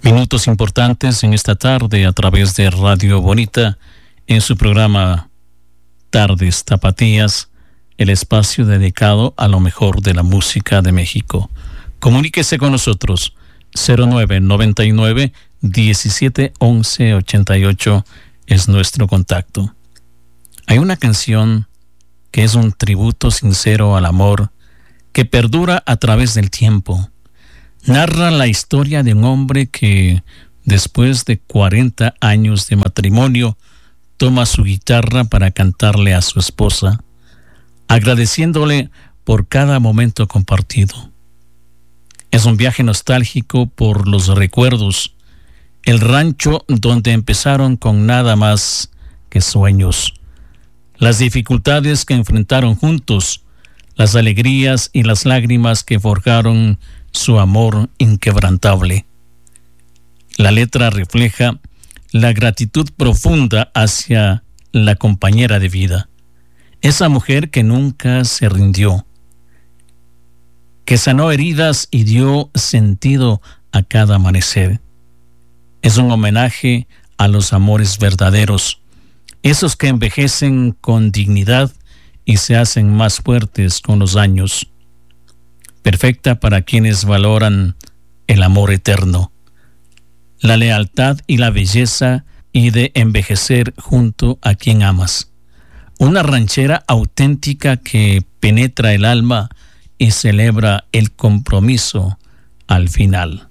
Minutos importantes en esta tarde a través de Radio Bonita en su programa Tardes Tapatías, el espacio dedicado a lo mejor de la música de México. Comuníquese con nosotros 0999 17 11 88 es nuestro contacto. Hay una canción que es un tributo sincero al amor que perdura a través del tiempo. Narra la historia de un hombre que, después de 40 años de matrimonio, toma su guitarra para cantarle a su esposa, agradeciéndole por cada momento compartido. Es un viaje nostálgico por los recuerdos, el rancho donde empezaron con nada más que sueños, las dificultades que enfrentaron juntos, las alegrías y las lágrimas que forjaron su amor inquebrantable. La letra refleja la gratitud profunda hacia la compañera de vida, esa mujer que nunca se rindió, que sanó heridas y dio sentido a cada amanecer. Es un homenaje a los amores verdaderos, esos que envejecen con dignidad y se hacen más fuertes con los años. Perfecta para quienes valoran el amor eterno, la lealtad y la belleza y de envejecer junto a quien amas. Una ranchera auténtica que penetra el alma y celebra el compromiso al final.